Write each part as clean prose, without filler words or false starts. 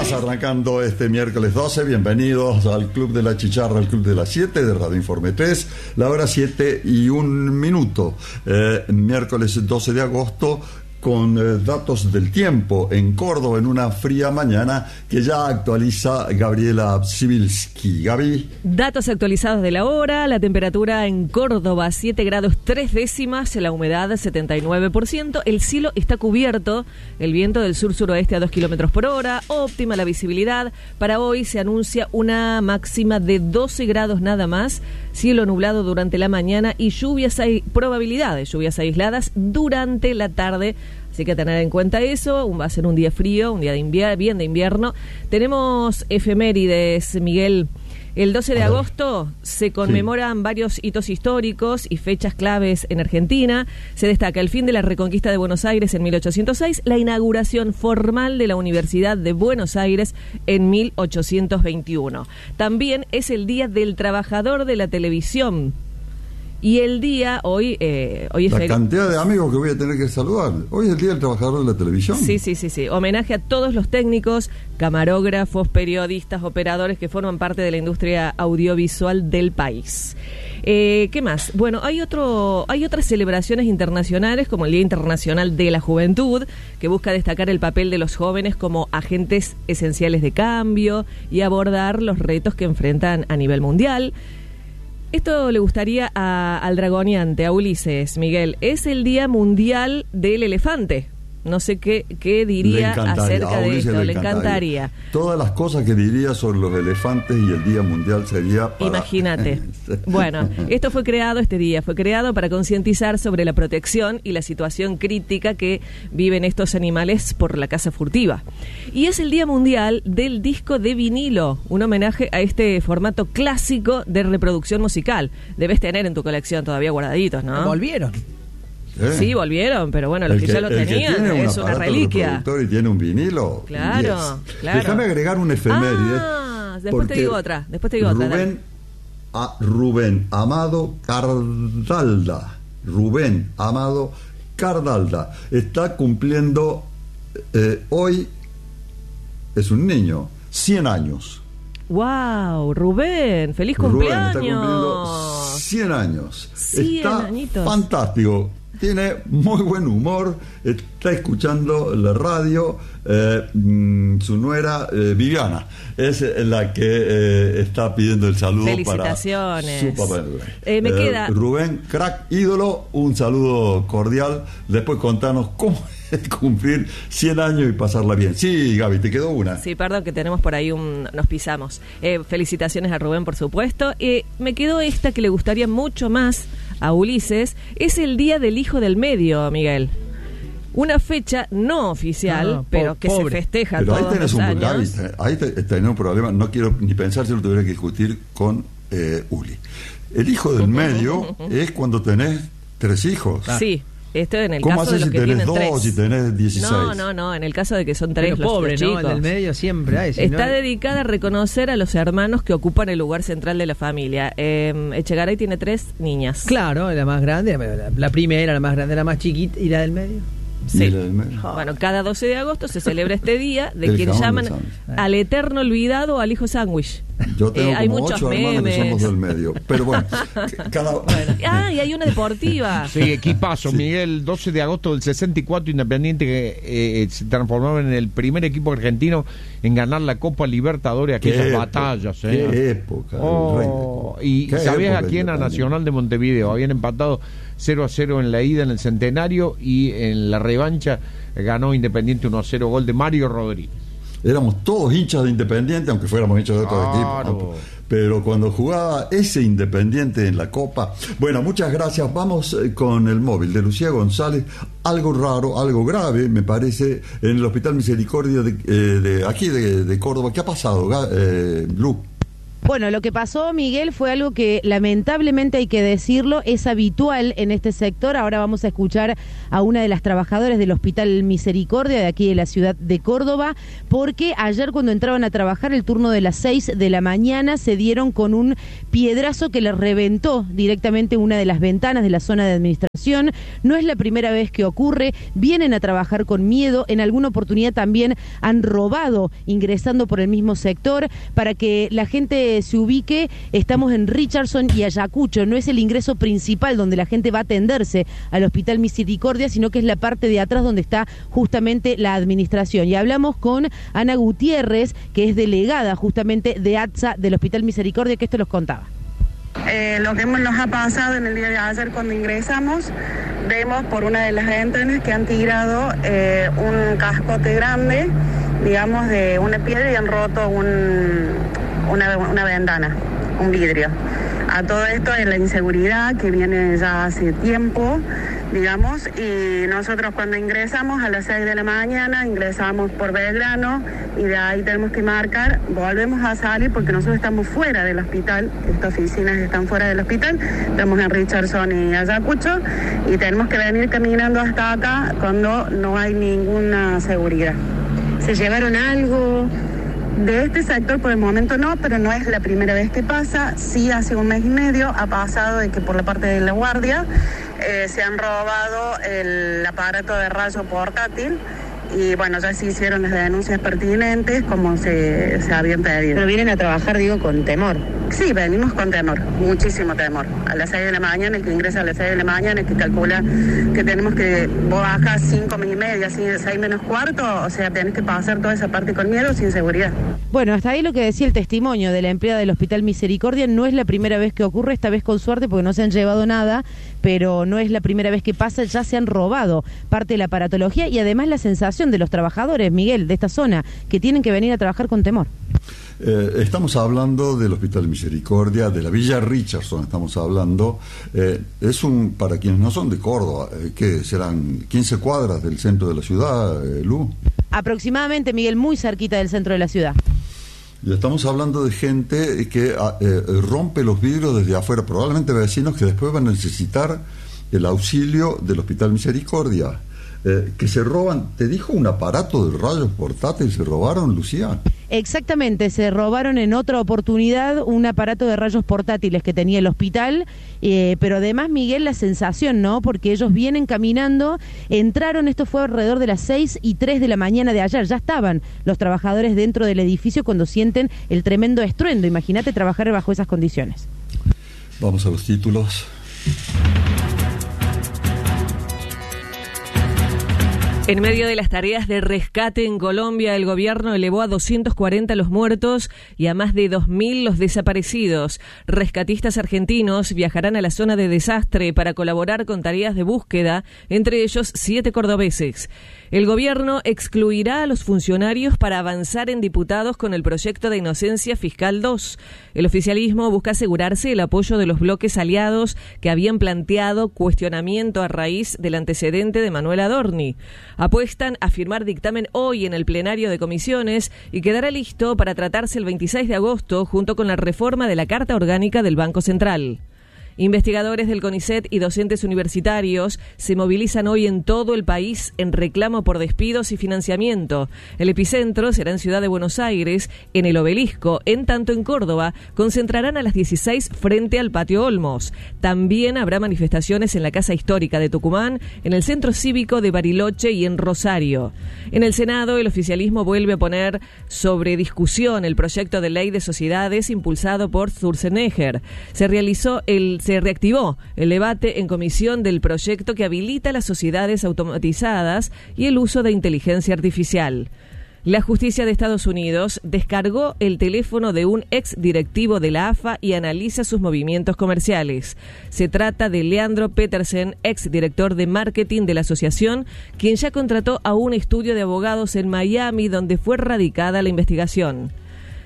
Estamos arrancando este miércoles 12. Bienvenidos al Club de la Chicharra, al Club de las 7 de Radio Informe 3. La hora 7:01. Miércoles 12 de agosto. Con datos del tiempo en Córdoba en una fría mañana que ya actualiza Gabriela Psibilski. Gaby. Datos actualizados de la hora. La temperatura en Córdoba 7 grados 3 décimas, la humedad 79%, el cielo está cubierto, el viento del sur-suroeste a 2 kilómetros por hora, óptima la visibilidad. Para hoy se anuncia una máxima de 12 grados nada más, cielo nublado durante la mañana y probabilidad de lluvias aisladas durante la tarde. Así que tener en cuenta eso, va a ser un día frío, un día de bien de invierno. Tenemos efemérides, Miguel. El 12 de agosto se conmemoran varios hitos históricos y fechas claves en Argentina. Se destaca el fin de la Reconquista de Buenos Aires en 1806, la inauguración formal de la Universidad de Buenos Aires en 1821. También es el Día del Trabajador de la Televisión. Y el día, hoy es la cantidad de amigos que voy a tener que saludar. Hoy es el Día del Trabajador de la Televisión. Sí. Homenaje a todos los técnicos, camarógrafos, periodistas, operadores que forman parte de la industria audiovisual del país. ¿Qué más? Bueno, hay otras celebraciones internacionales, como el Día Internacional de la Juventud, que busca destacar el papel de los jóvenes como agentes esenciales de cambio y abordar los retos que enfrentan a nivel mundial. Esto le gustaría al dragoneante, a Ulises, Miguel. Es el Día Mundial del Elefante. No sé qué diría acerca de esto. Le encantaría. Todas las cosas que diría sobre los elefantes y el Día Mundial sería para... Imagínate. Bueno, este día fue creado para concientizar sobre la protección y la situación crítica que viven estos animales por la caza furtiva. Y es el Día Mundial del Disco de Vinilo, un homenaje a este formato clásico de reproducción musical. Debes tener en tu colección todavía guardaditos, ¿no? ¿Volvieron? Sí, volvieron, pero bueno, los que ya lo tenían es una reliquia. Y tiene un vinilo. Claro. Déjame agregar un efeméride. Después te digo otra. Rubén Amado Cardalda. Rubén Amado Cardalda está cumpliendo hoy, es un niño, 100 años. ¡Wow! Rubén, feliz cumpleaños. Rubén está cumpliendo 100 años. 100 añitos. Fantástico. Tiene muy buen humor, está escuchando la radio. Su nuera Viviana es la que está pidiendo el saludo. Felicitaciones para su papá. Me queda Rubén, crack, ídolo, un saludo cordial. Después contanos cómo es cumplir 100 años y pasarla bien. Sí, Gaby, te quedó una. Sí, perdón que tenemos por ahí nos pisamos. Felicitaciones a Rubén, por supuesto. Me quedó esta que le gustaría mucho más a Ulises. Es el Día del Hijo del Medio, Miguel. Una fecha no oficial, pero que se festeja pero todos los años. Ahí tenés un problema. No quiero ni pensar si lo tuviera que discutir con Uli. El hijo del medio es cuando tenés 3 hijos. Sí. Esto en el caso de los que tienen 3. ¿Cómo haces si tenés 2 y tenés 16? No, en el caso de que son 3 pero los pobre, chicos. ¿no? En el medio siempre hay. Está dedicada a reconocer a los hermanos que ocupan el lugar central de la familia. Echegaray tiene 3 niñas. Claro, la más grande, la primera, la más grande, la más chiquita y la del medio. Sí. Bueno, cada 12 de agosto se celebra este día de quien llaman al eterno olvidado o al hijo sándwich. Yo tengo hay como muchos 8 hermanos memes. que somos del medio. Pero bueno, y hay una deportiva. Sí, equipazo. Miguel, 12 de agosto del 64, Independiente que se transformó en el primer equipo argentino en ganar la Copa Libertadores, aquellas batallas. Qué época. Y ¿sabías a quién? A Nacional de Montevideo. Habían empatado 0-0 en la ida en el Centenario y en la revancha ganó Independiente 1-0, gol de Mario Rodríguez. Éramos todos hinchas de Independiente, aunque fuéramos hinchas de otros equipos. Pero cuando jugaba ese Independiente en la Copa... Bueno, muchas gracias. Vamos con el móvil de Lucía González. Algo raro, algo grave, me parece, en el Hospital Misericordia de aquí de Córdoba. ¿Qué ha pasado, Lu? Bueno, lo que pasó, Miguel, fue algo que lamentablemente hay que decirlo, es habitual en este sector. Ahora vamos a escuchar a una de las trabajadoras del Hospital Misericordia de aquí de la ciudad de Córdoba, porque ayer cuando entraban a trabajar el turno de las 6 de la mañana se dieron con un piedrazo que les reventó directamente una de las ventanas de la zona de administración. No es la primera vez que ocurre, vienen a trabajar con miedo, en alguna oportunidad también han robado ingresando por el mismo sector. Para que la gente se ubique, estamos en Richardson y Ayacucho, no es el ingreso principal donde la gente va a atenderse al Hospital Misericordia, sino que es la parte de atrás donde está justamente la administración. Y hablamos con Ana Gutiérrez, que es delegada justamente de ATSA del Hospital Misericordia, que esto los contaba. Lo que nos ha pasado en el día de ayer cuando ingresamos, vemos por una de las ventanas que han tirado un cascote grande, digamos, de una piedra y han roto una ventana, un vidrio. A todo esto es la inseguridad que viene ya hace tiempo, digamos, y nosotros cuando ingresamos a las 6 de la mañana, ingresamos por Belgrano y de ahí tenemos que marcar, volvemos a salir porque nosotros estamos fuera del hospital, estas oficinas están fuera del hospital, estamos en Richardson y Ayacucho y tenemos que venir caminando hasta acá cuando no hay ninguna seguridad. ¿Se llevaron algo? De este sector por el momento no, pero no es la primera vez que pasa. Sí, hace un mes y medio ha pasado de que por la parte de la guardia se han robado el aparato de rayo portátil y bueno, ya se hicieron las denuncias pertinentes como se habían pedido. Pero vienen a trabajar, digo, con temor. Sí, venimos con temor, muchísimo temor. A las 6 de la mañana, el que ingresa a las 6 de la mañana, el que calcula que tenemos que bajar 5:30, 6 menos cuarto, o sea, tenés que pasar toda esa parte con miedo, sin seguridad. Bueno, hasta ahí lo que decía el testimonio de la empleada del Hospital Misericordia. No es la primera vez que ocurre, esta vez con suerte porque no se han llevado nada, pero no es la primera vez que pasa, ya se han robado parte de la aparatología y además la sensación de los trabajadores, Miguel, de esta zona, que tienen que venir a trabajar con temor. Estamos hablando del Hospital Misericordia, de la Villa Richardson, estamos hablando. Es para quienes no son de Córdoba, que serán 15 cuadras del centro de la ciudad, Lu. Aproximadamente, Miguel, muy cerquita del centro de la ciudad. Y estamos hablando de gente que rompe los vidrios desde afuera, probablemente vecinos que después van a necesitar el auxilio del Hospital Misericordia. Que se roban, ¿te dijo un aparato de rayos portátil? ¿Se robaron, Lucía? Exactamente, se robaron en otra oportunidad un aparato de rayos portátiles que tenía el hospital, pero además, Miguel, la sensación, ¿no? Porque ellos vienen caminando, entraron, esto fue alrededor de las 6:03 de la mañana de ayer, ya estaban los trabajadores dentro del edificio cuando sienten el tremendo estruendo. Imagínate trabajar bajo esas condiciones. Vamos a los títulos. En medio de las tareas de rescate en Colombia, el gobierno elevó a 240 los muertos y a más de 2.000 los desaparecidos. Rescatistas argentinos viajarán a la zona de desastre para colaborar con tareas de búsqueda, entre ellos 7 cordobeses. El gobierno excluirá a los funcionarios para avanzar en diputados con el proyecto de inocencia fiscal 2. El oficialismo busca asegurarse el apoyo de los bloques aliados que habían planteado cuestionamiento a raíz del antecedente de Manuel Adorni. Apuestan a firmar dictamen hoy en el plenario de comisiones y quedará listo para tratarse el 26 de agosto junto con la reforma de la Carta Orgánica del Banco Central. Investigadores del CONICET y docentes universitarios se movilizan hoy en todo el país en reclamo por despidos y financiamiento. El epicentro será en Ciudad de Buenos Aires, en el Obelisco. En tanto, en Córdoba concentrarán a las 16 frente al Patio Olmos. También habrá manifestaciones en la Casa Histórica de Tucumán, en el Centro Cívico de Bariloche y en Rosario. En el Senado, el oficialismo vuelve a poner sobre discusión el proyecto de ley de sociedades impulsado por Sturzenegger. Se reactivó el debate en comisión del proyecto que habilita las sociedades automatizadas y el uso de inteligencia artificial. La justicia de Estados Unidos descargó el teléfono de un ex directivo de la AFA y analiza sus movimientos comerciales. Se trata de Leandro Petersen, ex director de marketing de la asociación, quien ya contrató a un estudio de abogados en Miami donde fue radicada la investigación.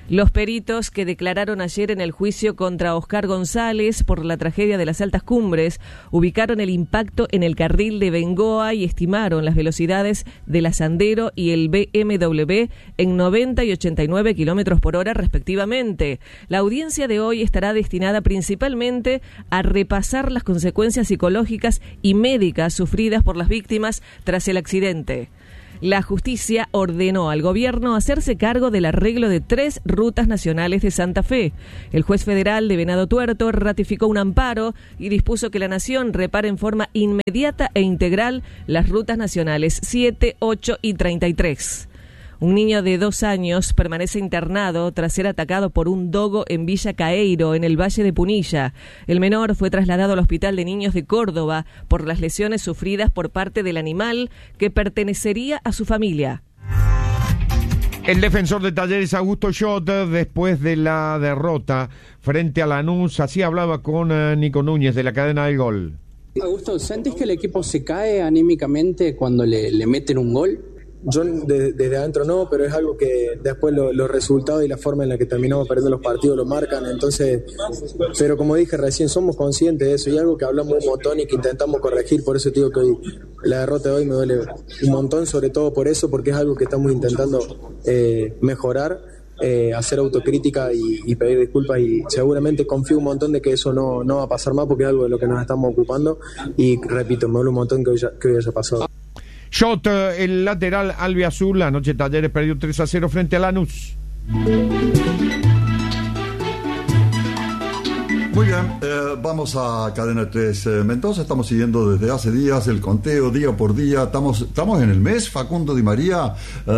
Los peritos que declararon ayer en el juicio contra Oscar González por la tragedia de las Altas Cumbres ubicaron el impacto en el carril de Bengoa y estimaron las velocidades de la Sandero y el BMW en 90 y 89 kilómetros por hora respectivamente. La audiencia de hoy estará destinada principalmente a repasar las consecuencias psicológicas y médicas sufridas por las víctimas tras el accidente. La justicia ordenó al gobierno hacerse cargo del arreglo de 3 rutas nacionales de Santa Fe. El juez federal de Venado Tuerto ratificó un amparo y dispuso que la Nación repare en forma inmediata e integral las rutas nacionales 7, 8 y 33. Un niño de 2 años permanece internado tras ser atacado por un dogo en Villa Caeiro, en el Valle de Punilla. El menor fue trasladado al Hospital de Niños de Córdoba por las lesiones sufridas por parte del animal que pertenecería a su familia. El defensor de Talleres, Augusto Schott, después de la derrota frente a Lanús, así hablaba con Nico Núñez de la cadena del Gol. Augusto, ¿sentís que el equipo se cae anímicamente cuando le meten un gol? Yo desde adentro no, pero es algo que después los resultados y la forma en la que terminamos perdiendo los partidos lo marcan, entonces, pero como dije recién, somos conscientes de eso y algo que hablamos un montón y que intentamos corregir, por eso te digo que hoy, la derrota de hoy me duele un montón, sobre todo por eso, porque es algo que estamos intentando mejorar, hacer autocrítica y pedir disculpas y seguramente confío un montón de que eso no va a pasar más porque es algo de lo que nos estamos ocupando y repito, me duele un montón que hoy haya pasado. Schott, el lateral albiazul, anoche Talleres perdió 3-0 frente a Lanús. Muy bien, vamos a Cadena 3 Mendoza, estamos siguiendo desde hace días el conteo día por día, estamos en el mes, Facundo Di María,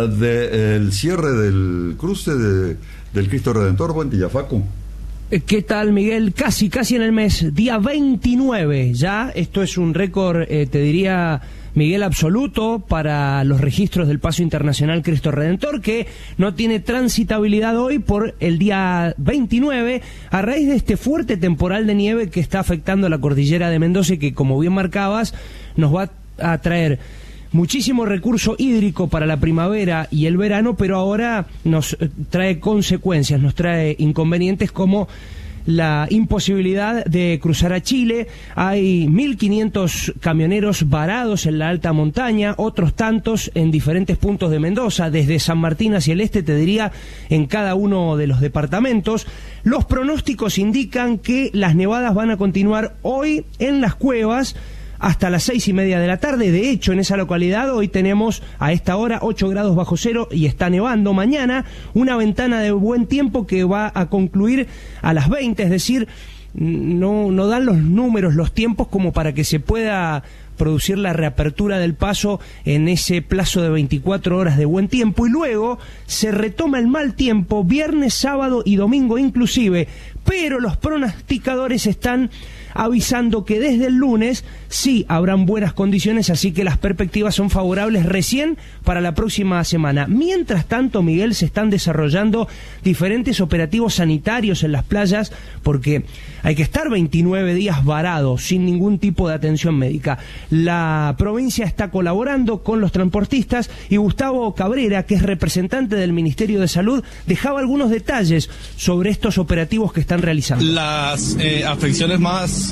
del cierre del cruce del Cristo Redentor. Buen día, Facu. ¿Qué tal, Miguel? Casi en el mes, día 29 ya, esto es un récord, te diría, Miguel, absoluto para los registros del Paso Internacional Cristo Redentor, que no tiene transitabilidad hoy por el día 29, a raíz de este fuerte temporal de nieve que está afectando a la cordillera de Mendoza y que, como bien marcabas, nos va a traer muchísimo recurso hídrico para la primavera y el verano, pero ahora nos trae consecuencias, nos trae inconvenientes como la imposibilidad de cruzar a Chile. Hay 1.500 camioneros varados en la alta montaña, otros tantos en diferentes puntos de Mendoza, desde San Martín hacia el este, te diría, en cada uno de los departamentos. Los pronósticos indican que las nevadas van a continuar hoy en las cuevas hasta las 6:30 de la tarde. De hecho, en esa localidad hoy tenemos a esta hora 8 grados bajo cero y está nevando. Mañana una ventana de buen tiempo que va a concluir a las 20, es decir, no dan los números, los tiempos como para que se pueda producir la reapertura del paso en ese plazo de 24 horas de buen tiempo, y luego se retoma el mal tiempo viernes, sábado y domingo inclusive, pero los pronosticadores están avisando que desde el lunes sí habrán buenas condiciones, así que las perspectivas son favorables recién para la próxima semana. Mientras tanto, Miguel, se están desarrollando diferentes operativos sanitarios en las playas porque hay que estar 29 días varados sin ningún tipo de atención médica. La provincia está colaborando con los transportistas y Gustavo Cabrera, que es representante del Ministerio de Salud, dejaba algunos detalles sobre estos operativos que están realizando. Las afecciones más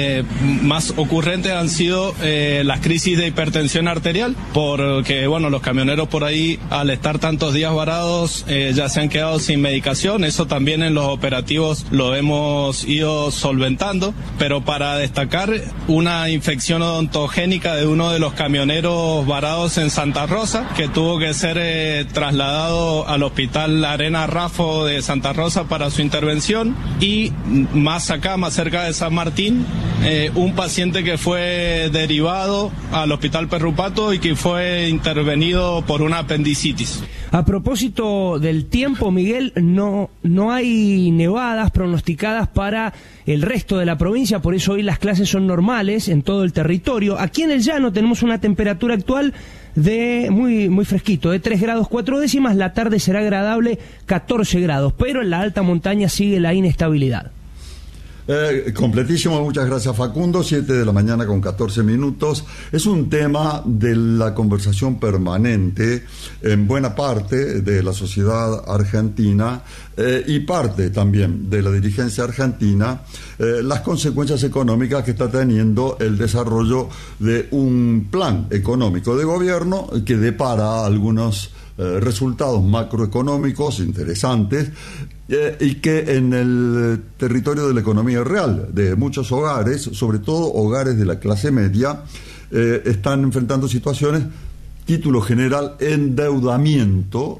ocurrentes han sido las crisis de hipertensión arterial, porque bueno, los camioneros por ahí, al estar tantos días varados, ya se han quedado sin medicación. Eso también en los operativos lo hemos ido solventando, pero para destacar una infección odontogénica de uno de los camioneros varados en Santa Rosa, que tuvo que ser trasladado al Hospital Arena Rafo de Santa Rosa para su intervención, y más cerca de San Martín, un paciente que fue derivado al Hospital Perrupato y que fue intervenido por una apendicitis. A propósito del tiempo, Miguel, no hay nevadas pronosticadas para el resto de la provincia, por eso hoy las clases son normales en todo el territorio. Aquí en el llano tenemos una temperatura actual de muy fresquito, de 3 grados 4 décimas, la tarde será agradable, 14 grados, pero en la alta montaña sigue la inestabilidad. Completísimo, muchas gracias Facundo. 7 de la mañana con 14 minutos. Es un tema de la conversación permanente en buena parte de la sociedad argentina y parte también de la dirigencia argentina, las consecuencias económicas que está teniendo el desarrollo de un plan económico de gobierno que depara algunos resultados macroeconómicos interesantes y que en el territorio de la economía real de muchos hogares, sobre todo hogares de la clase media, están enfrentando situaciones, título general, endeudamiento,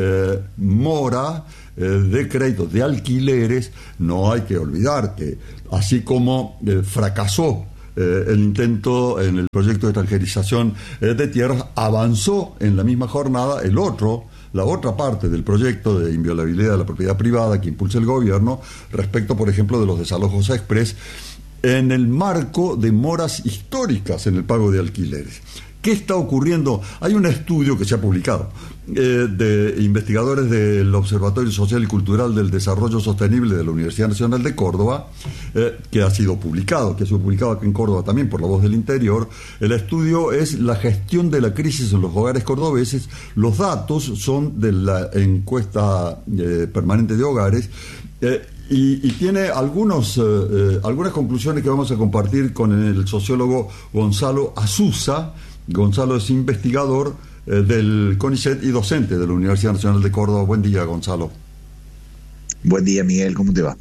mora de créditos de alquileres. No hay que olvidar que así como fracasó el intento en el proyecto de extranjerización de tierras, avanzó en la misma jornada la otra parte del proyecto de inviolabilidad de la propiedad privada que impulsa el gobierno respecto, por ejemplo, de los desalojos express en el marco de moras históricas en el pago de alquileres. ¿Qué está ocurriendo? Hay un estudio que se ha publicado de investigadores del Observatorio Social y Cultural del Desarrollo Sostenible de la Universidad Nacional de Córdoba, que ha sido publicado aquí en Córdoba también por La Voz del Interior. El estudio es la gestión de la crisis en los hogares cordobeses. Los datos son de la encuesta permanente de hogares y tiene algunas conclusiones que vamos a compartir con el sociólogo Gonzalo Azusa. Gonzalo es investigador del CONICET y docente de la Universidad Nacional de Córdoba. Buen día, Gonzalo. Buen día, Miguel. ¿Cómo te va?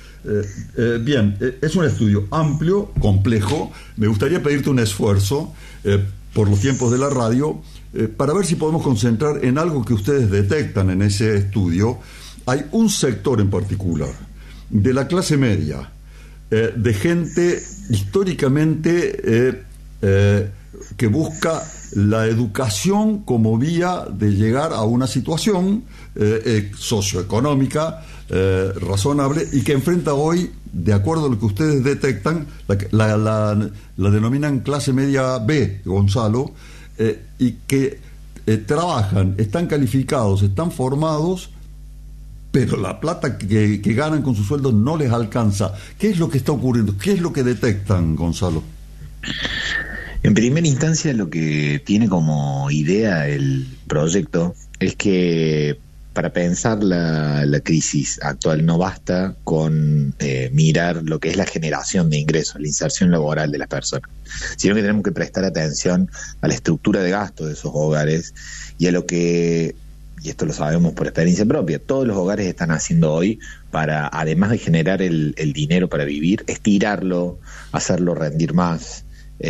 Bien, es un estudio amplio, complejo. Me gustaría pedirte un esfuerzo por los tiempos de la radio para ver si podemos concentrar en algo que ustedes detectan en ese estudio. Hay un sector en particular de la clase media, de gente históricamente que busca la educación como vía de llegar a una situación socioeconómica razonable y que enfrenta hoy, de acuerdo a lo que ustedes detectan, la denominan clase media B, Gonzalo, y que trabajan, están calificados, están formados, pero la plata que ganan con su sueldo no les alcanza. ¿Qué es lo que está ocurriendo? ¿Qué es lo que detectan, Gonzalo? En primera instancia, lo que tiene como idea el proyecto es que para pensar la crisis actual no basta con mirar lo que es la generación de ingresos, la inserción laboral de las personas, sino que tenemos que prestar atención a la estructura de gasto de esos hogares y a lo que, y esto lo sabemos por experiencia propia, todos los hogares están haciendo hoy para, además de generar el dinero para vivir, estirarlo, hacerlo rendir más,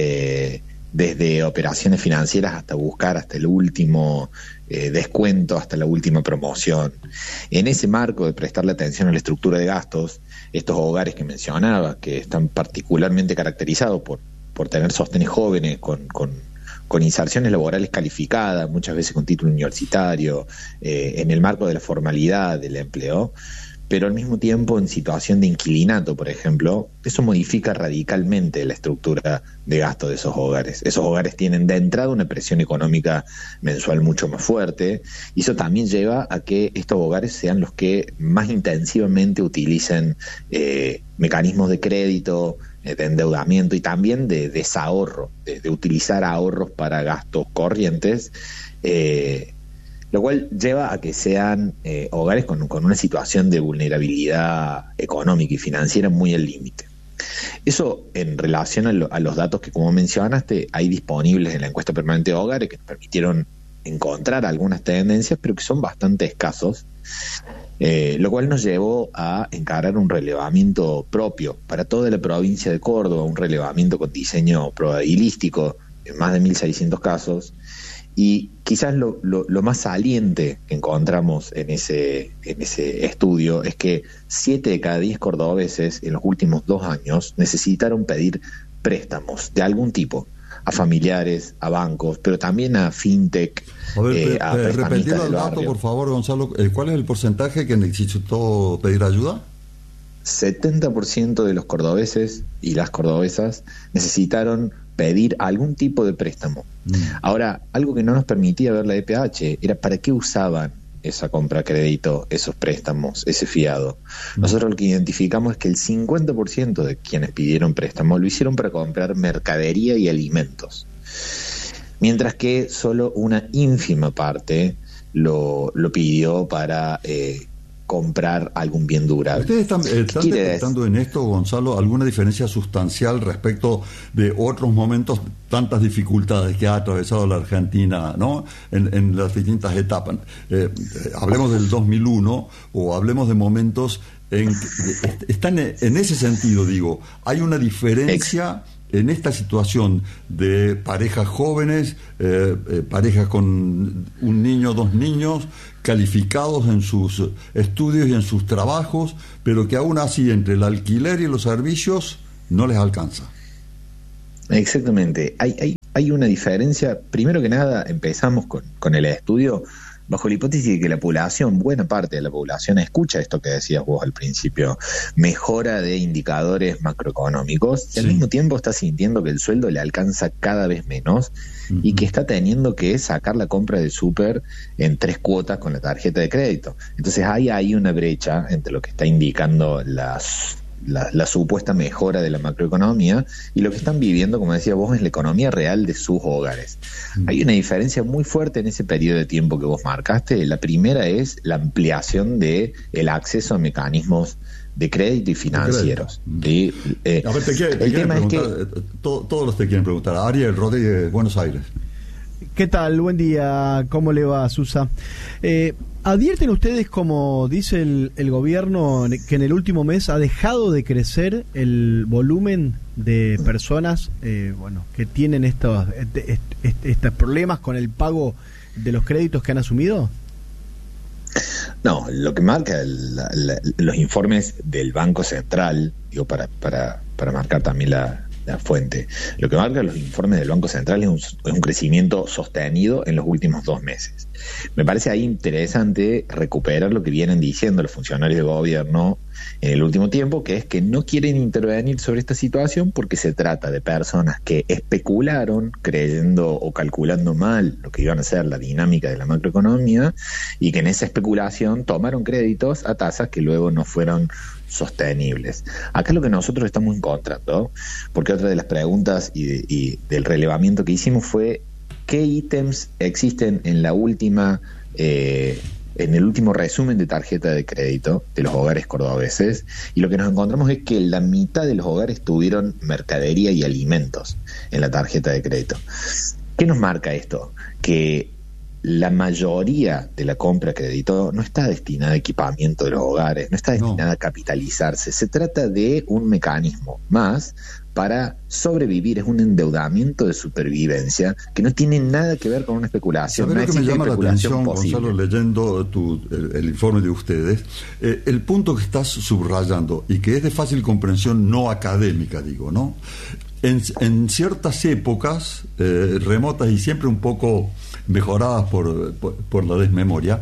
desde operaciones financieras hasta buscar hasta el último descuento, hasta la última promoción. En ese marco de prestarle atención a la estructura de gastos, estos hogares que mencionaba, que están particularmente caracterizados por tener sostenes jóvenes con inserciones laborales calificadas, muchas veces con título universitario, en el marco de la formalidad del empleo, pero al mismo tiempo en situación de inquilinato, por ejemplo, eso modifica radicalmente la estructura de gasto de esos hogares. Esos hogares tienen de entrada una presión económica mensual mucho más fuerte, y eso también lleva a que estos hogares sean los que más intensivamente utilicen mecanismos de crédito, de endeudamiento y también de desahorro, de utilizar ahorros para gastos corrientes, lo cual lleva a que sean hogares con una situación de vulnerabilidad económica y financiera muy al límite. Eso en relación a los datos que, como mencionaste, hay disponibles en la encuesta permanente de hogares, que nos permitieron encontrar algunas tendencias, pero que son bastante escasos, lo cual nos llevó a encarar un relevamiento propio para toda la provincia de Córdoba, un relevamiento con diseño probabilístico en más de 1.600 casos. Y quizás lo más saliente que encontramos en ese estudio es que 7 de cada 10 cordobeses en los últimos 2 años necesitaron pedir préstamos de algún tipo a familiares, a bancos, pero también a fintech, a prestamistas repetir el del dato, barrio. por favor, Gonzalo. ¿Cuál es el porcentaje que necesitó pedir ayuda? 70% de los cordobeses y las cordobesas necesitaron pedir algún tipo de préstamo. Ahora, algo que no nos permitía ver la EPH era para qué usaban esa compra a crédito, esos préstamos, ese fiado. Nosotros lo que identificamos es que el 50% de quienes pidieron préstamo lo hicieron para comprar mercadería y alimentos, mientras que solo una ínfima parte lo pidió para comprar algún bien durable. ¿Ustedes están detectando en esto, Gonzalo, alguna diferencia sustancial respecto de otros momentos, tantas dificultades que ha atravesado la Argentina, ¿no?, en las distintas etapas? Hablemos del 2001 o hablemos de momentos están en ese sentido, digo, hay una diferencia en esta situación de parejas jóvenes, parejas con un niño, 2 niños, calificados en sus estudios y en sus trabajos, pero que aún así entre el alquiler y los servicios no les alcanza. Exactamente. Hay una diferencia. Primero que nada, empezamos con el estudio bajo la hipótesis de que la población, buena parte de la población, escucha esto que decías vos al principio, mejora de indicadores macroeconómicos, y al mismo tiempo está sintiendo que el sueldo le alcanza cada vez menos y que está teniendo que sacar la compra del súper en 3 cuotas con la tarjeta de crédito. Entonces hay ahí una brecha entre lo que está indicando la supuesta mejora de la macroeconomía y lo que están viviendo, como decía vos, en la economía real de sus hogares. Hay una diferencia muy fuerte en ese periodo de tiempo que vos marcaste. La primera es la ampliación de el acceso a mecanismos de crédito y financieros. ¿Sí? A ver, te quieren preguntar, todos los te quieren preguntar. Ariel Rodríguez, de Buenos Aires. ¿Qué tal? Buen día. ¿Cómo le va, Susa? ¿Advierten ustedes, como dice el gobierno, que en el último mes ha dejado de crecer el volumen de personas que tienen estos problemas con el pago de los créditos que han asumido? No, lo que marca los informes del Banco Central, digo, para marcar también la fuente, lo que marca los informes del Banco Central es un crecimiento sostenido en los últimos 2 meses. Me parece ahí interesante recuperar lo que vienen diciendo los funcionarios de gobierno en el último tiempo, que es que no quieren intervenir sobre esta situación porque se trata de personas que especularon creyendo o calculando mal lo que iban a ser la dinámica de la macroeconomía y que en esa especulación tomaron créditos a tasas que luego no fueron sostenibles. Acá es lo que nosotros estamos encontrando, porque otra de las preguntas y del relevamiento que hicimos fue qué ítems existen en la última en el último resumen de tarjeta de crédito de los hogares cordobeses, y lo que nos encontramos es que la mitad de los hogares tuvieron mercadería y alimentos en la tarjeta de crédito. ¿Qué nos marca esto? Que la mayoría de la compra a crédito no está destinada a equipamiento de los hogares, no está destinada a capitalizarse. Se trata de un mecanismo más para sobrevivir, es un endeudamiento de supervivencia que no tiene nada que ver con una especulación. ¿Sabes lo que me llama la atención, Gonzalo, leyendo el informe de ustedes? El punto que estás subrayando y que es de fácil comprensión no académica, digo, ¿no? En ciertas épocas remotas y siempre un poco mejoradas por la desmemoria,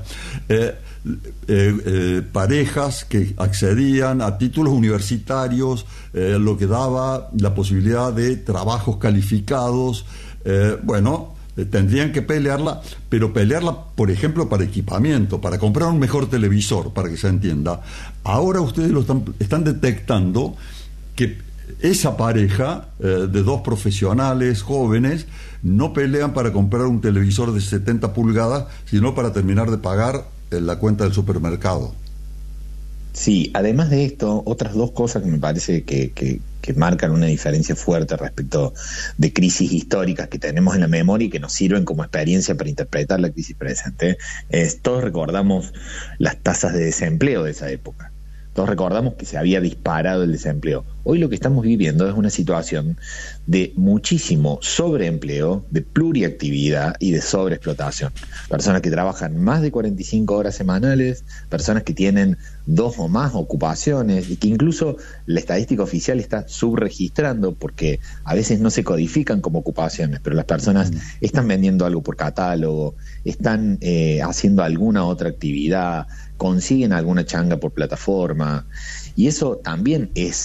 parejas que accedían a títulos universitarios, lo que daba la posibilidad de trabajos calificados, tendrían que pelearla, pero pelearla, por ejemplo, para equipamiento, para comprar un mejor televisor, para que se entienda. Ahora ustedes están detectando que esa pareja de 2 profesionales jóvenes no pelean para comprar un televisor de 70 pulgadas, sino para terminar de pagar la cuenta del supermercado. Sí, además de esto, otras 2 cosas que me parece que marcan una diferencia fuerte respecto de crisis históricas que tenemos en la memoria y que nos sirven como experiencia para interpretar la crisis presente. Todos recordamos las tasas de desempleo de esa época. Todos recordamos que se había disparado el desempleo. Hoy lo que estamos viviendo es una situación de muchísimo sobreempleo, de pluriactividad y de sobreexplotación. Personas que trabajan más de 45 horas semanales, personas que tienen 2 o más ocupaciones y que incluso la estadística oficial está subregistrando porque a veces no se codifican como ocupaciones, pero las personas están vendiendo algo por catálogo, están haciendo alguna otra actividad, consiguen alguna changa por plataforma, y eso también es indicativo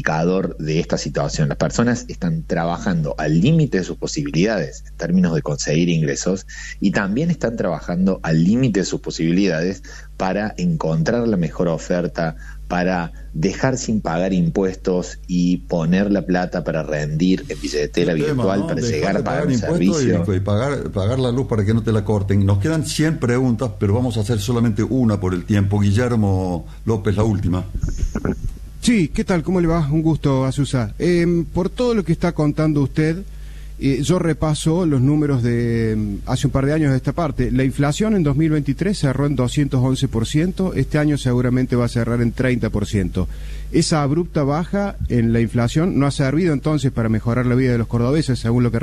indicador de esta situación. Las personas están trabajando al límite de sus posibilidades en términos de conseguir ingresos y también están trabajando al límite de sus posibilidades para encontrar la mejor oferta, para dejar sin pagar impuestos y poner la plata para rendir en billetera virtual, ¿no? Para llegar a pagar un servicio. Y pagar la luz para que no te la corten. Nos quedan 100 preguntas, pero vamos a hacer solamente una por el tiempo. Guillermo López, la última. Sí, ¿qué tal? ¿Cómo le va? Un gusto, Azusa. Por todo lo que está contando usted, yo repaso los números de hace un par de años de esta parte. La inflación en 2023 cerró en 211%, este año seguramente va a cerrar en 30%. Esa abrupta baja en la inflación no ha servido entonces para mejorar la vida de los cordobeses, según lo que...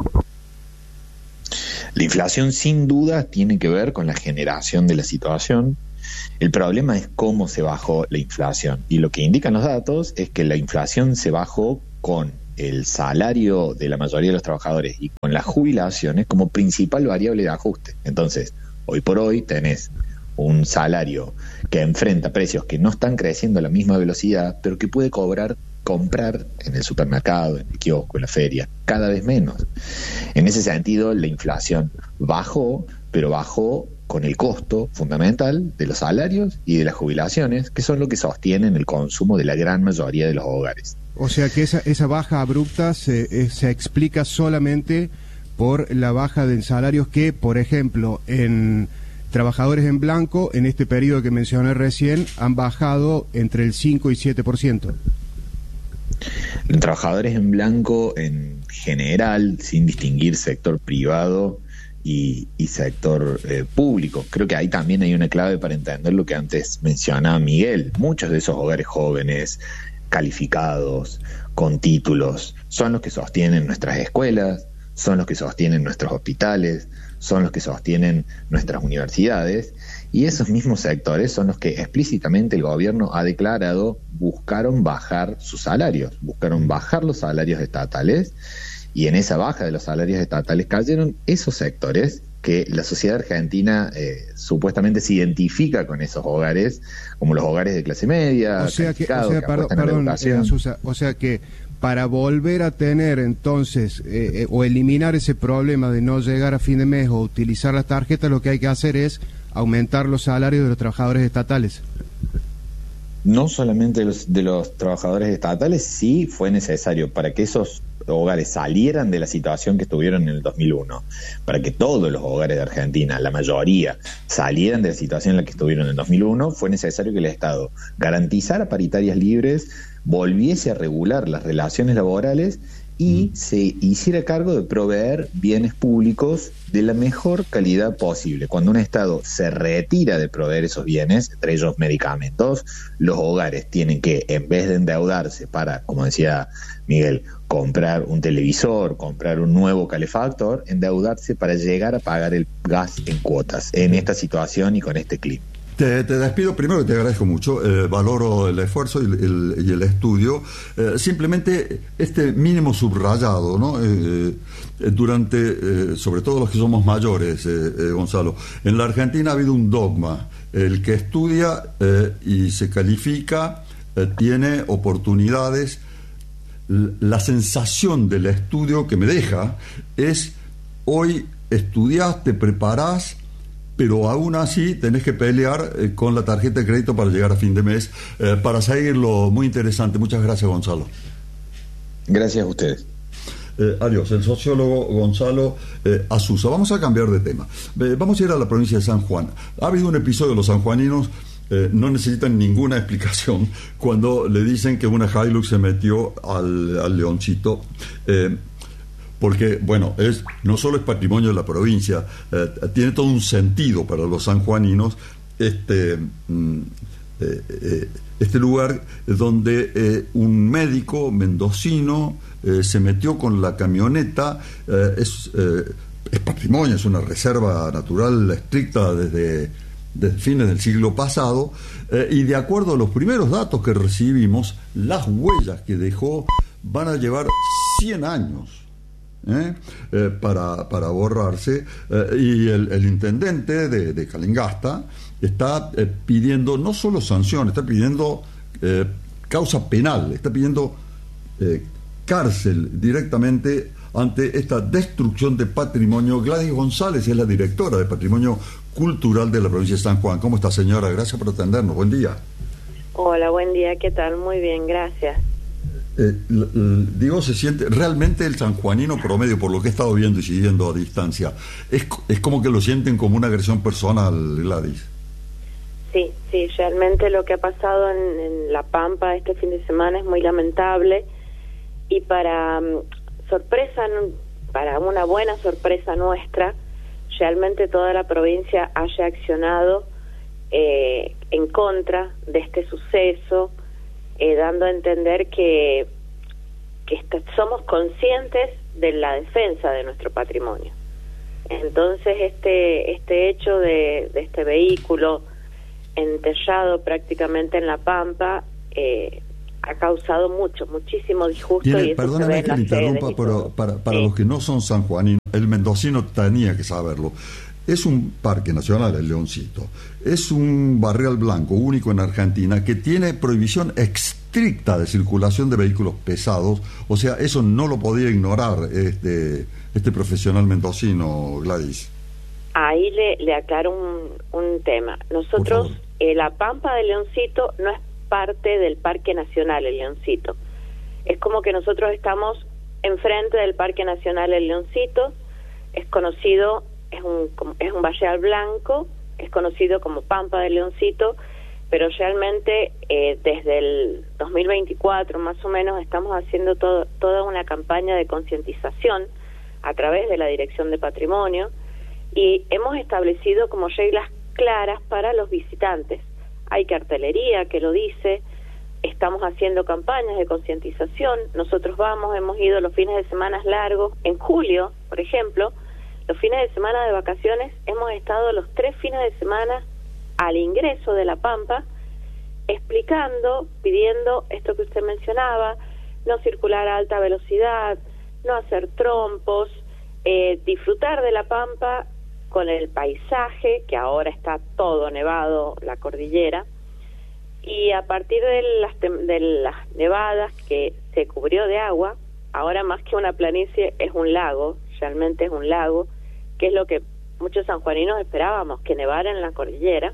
La inflación sin duda tiene que ver con la generación de la situación. El problema es cómo se bajó la inflación, y lo que indican los datos es que la inflación se bajó con el salario de la mayoría de los trabajadores y con las jubilaciones como principal variable de ajuste. Entonces, hoy por hoy tenés un salario que enfrenta precios que no están creciendo a la misma velocidad, pero que puede comprar en el supermercado, en el kiosco, en la feria, cada vez menos. En ese sentido, la inflación bajó, pero bajó con el costo fundamental de los salarios y de las jubilaciones, que son lo que sostienen el consumo de la gran mayoría de los hogares. O sea que esa baja abrupta se explica solamente por la baja de salarios que, por ejemplo, en trabajadores en blanco, en este periodo que mencioné recién, han bajado entre el 5 y 7%. En trabajadores en blanco, en general, sin distinguir sector privado y sector público. Creo que ahí también hay una clave para entender lo que antes mencionaba Miguel. Muchos de esos hogares jóvenes, calificados, con títulos, son los que sostienen nuestras escuelas, son los que sostienen nuestros hospitales, son los que sostienen nuestras universidades, y esos mismos sectores son los que explícitamente el gobierno ha declarado buscaron bajar sus salarios, buscaron bajar los salarios estatales, y en esa baja de los salarios estatales cayeron esos sectores que la sociedad argentina supuestamente se identifica con esos hogares, como los hogares de clase media, o sea que para volver a tener entonces o eliminar ese problema de no llegar a fin de mes o utilizar las tarjetas, lo que hay que hacer es aumentar los salarios de los trabajadores estatales. No solamente de los trabajadores estatales, sí fue necesario para que esos hogares salieran de la situación que estuvieron en el 2001, para que todos los hogares de Argentina, la mayoría, salieran de la situación en la que estuvieron en el 2001, fue necesario que el Estado garantizara paritarias libres, volviese a regular las relaciones laborales y se hiciera cargo de proveer bienes públicos de la mejor calidad posible. Cuando un Estado se retira de proveer esos bienes, entre ellos medicamentos, los hogares tienen que, en vez de endeudarse para, como decía Miguel, comprar un televisor, comprar un nuevo calefactor, endeudarse para llegar a pagar el gas en cuotas, en esta situación y con este clima. Te despido, primero te agradezco mucho, valoro el esfuerzo y el estudio, simplemente este mínimo subrayado, ¿no? Durante, sobre todo los que somos mayores, Gonzalo, en la Argentina ha habido un dogma, el que estudia y se califica tiene oportunidades, la sensación del estudio que me deja es, hoy estudiás, te preparás, pero aún así tenés que pelear con la tarjeta de crédito para llegar a fin de mes. Para seguirlo, muy interesante. Muchas gracias, Gonzalo. Gracias a ustedes. Adiós, el sociólogo Gonzalo Azusa. Vamos a cambiar de tema. Vamos a ir a la provincia de San Juan. Ha habido un episodio de los sanjuaninos, no necesitan ninguna explicación, cuando le dicen que una Hilux se metió al leoncito. Porque, bueno, no solo es patrimonio de la provincia, tiene todo un sentido para los sanjuaninos este lugar donde un médico mendocino se metió con la camioneta, es patrimonio, es una reserva natural estricta desde fines del siglo pasado, y de acuerdo a los primeros datos que recibimos, las huellas que dejó van a llevar 100 años. Para borrarse, y el intendente de Calingasta está pidiendo no solo sanción, está pidiendo causa penal, está pidiendo cárcel directamente ante esta destrucción de patrimonio. Gladys González es la directora de Patrimonio Cultural de la provincia de San Juan. ¿Cómo está, señora? Gracias por atendernos. Buen día. Hola, buen día. ¿Qué tal? Muy bien, gracias. Digo, se siente realmente el sanjuanino promedio, por lo que he estado viendo y siguiendo a distancia, es como que lo sienten como una agresión personal, Gladys. Sí, realmente lo que ha pasado en La Pampa este fin de semana es muy lamentable, y para una buena sorpresa nuestra, realmente toda la provincia haya accionado en contra de este suceso, dando a entender que somos conscientes de la defensa de nuestro patrimonio. Entonces este hecho de este vehículo enterrado prácticamente en La Pampa ha causado muchísimo disgusto. Perdóname que le interrumpa, pero para los que no son sanjuaninos, el mendocino tenía que saberlo. Es un parque nacional, el Leoncito. Es un barrial blanco único en Argentina que tiene prohibición estricta de circulación de vehículos pesados. O sea, eso no lo podía ignorar este profesional mendocino, Gladys. Ahí le aclaro un tema. Nosotros, La Pampa del Leoncito no es parte del Parque Nacional El Leoncito. Es como que nosotros estamos enfrente del Parque Nacional El Leoncito. Es conocido, es un barrial blanco, es conocido como Pampa del Leoncito, pero realmente desde el 2024 más o menos estamos haciendo toda una campaña de concientización a través de la Dirección de Patrimonio, y hemos establecido como reglas claras para los visitantes. Hay cartelería que lo dice, estamos haciendo campañas de concientización. Nosotros hemos ido los fines de semana largos. En julio, por ejemplo, los fines de semana de vacaciones, hemos estado los 3 fines de semana al ingreso de La Pampa, explicando, pidiendo esto que usted mencionaba: no circular a alta velocidad, no hacer trompos, disfrutar de La Pampa con el paisaje, que ahora está todo nevado, la cordillera, y a partir de las nevadas que se cubrió de agua, ahora más que una planicie es un lago, realmente es un lago, que es lo que muchos sanjuaninos esperábamos, que nevara en la cordillera.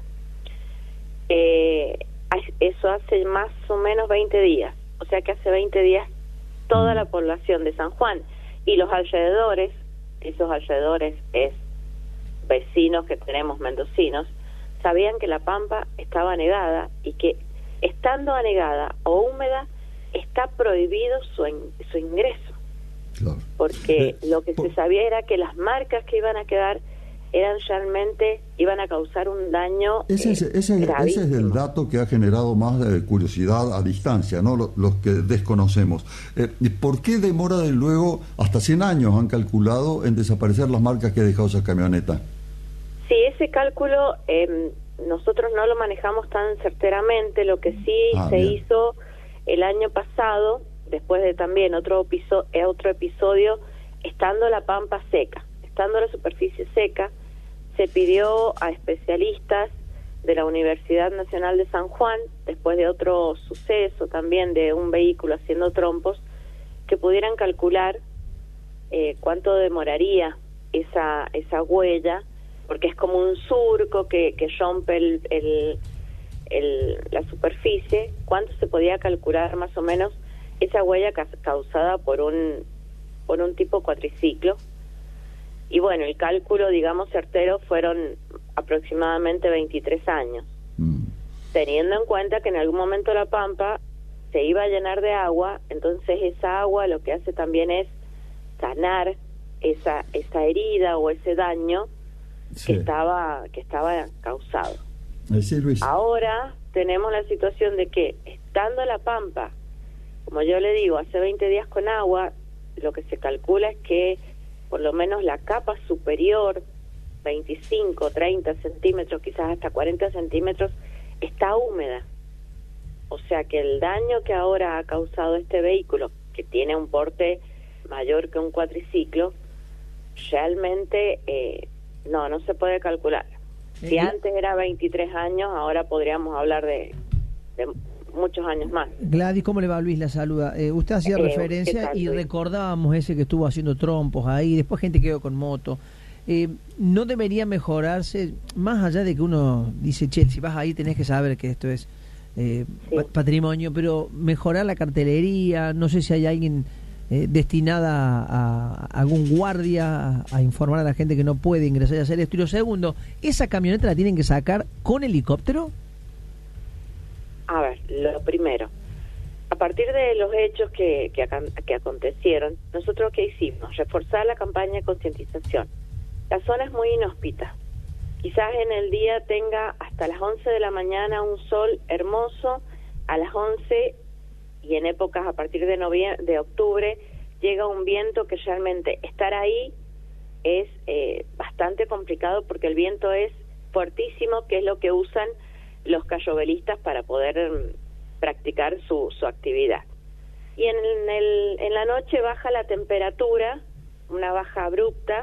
Eso hace más o menos 20 días, o sea que hace 20 días toda la población de San Juan y los alrededores, esos alrededores es vecinos que tenemos mendocinos, sabían que La Pampa estaba anegada, y que estando anegada o húmeda está prohibido su ingreso. Claro. Porque lo que se sabía era que las marcas que iban a quedar iban a causar un daño ese es el dato que ha generado más curiosidad a distancia, ¿no? Los que desconocemos. ¿Por qué demora de luego hasta 100 años han calculado en desaparecer las marcas que ha dejado esa camioneta? Sí, ese cálculo nosotros no lo manejamos tan certeramente. Lo que sí se hizo el año pasado, después de también otro episodio, estando La Pampa seca, estando la superficie seca, se pidió a especialistas de la Universidad Nacional de San Juan, después de otro suceso también de un vehículo haciendo trompos, que pudieran calcular cuánto demoraría esa huella, porque es como un surco que rompe la superficie. ¿Cuánto se podía calcular más o menos esa huella causada por un tipo cuatriciclo? Y bueno, el cálculo, digamos, certero fueron aproximadamente 23 años, teniendo en cuenta que en algún momento La Pampa se iba a llenar de agua. Entonces esa agua lo que hace también es sanar esa herida o ese daño que estaba causado. Sí, Luis. Ahora tenemos la situación de que, estando La Pampa, como yo le digo, hace 20 días con agua, lo que se calcula es que por lo menos la capa superior, 25, 30 centímetros, quizás hasta 40 centímetros, está húmeda. O sea que el daño que ahora ha causado este vehículo, que tiene un porte mayor que un cuatriciclo, realmente no se puede calcular. Si antes era 23 años, ahora podríamos hablar de muchos años más. Gladys, ¿cómo le va? Luis la saluda. Usted hacía referencia y recordábamos ese que estuvo haciendo trompos ahí, después gente quedó con moto. ¿No debería mejorarse, más allá de que uno dice, che, si vas ahí tenés que saber que esto es patrimonio, pero mejorar la cartelería? No sé si hay alguien destinada a algún guardia a informar a la gente que no puede ingresar y hacer esto. Y lo segundo, ¿esa camioneta la tienen que sacar con helicóptero? A ver, lo primero, a partir de los hechos que acontecieron, nosotros ¿qué hicimos? Reforzar la campaña de concientización. La zona es muy inhóspita. Quizás en el día tenga hasta las 11 de la mañana un sol hermoso, a las 11 y en épocas a partir de octubre llega un viento que realmente estar ahí es bastante complicado porque el viento es fuertísimo, que es lo que usan los cayovelistas para poder practicar su actividad. Y en la noche baja la temperatura, una baja abrupta,